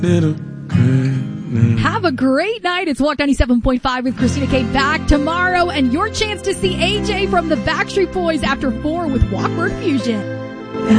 Have a great night. It's Walk 97.5 with Christina K. Back tomorrow, and your chance to see AJ from the Backstreet Boys after 4 with Walk Word Fusion.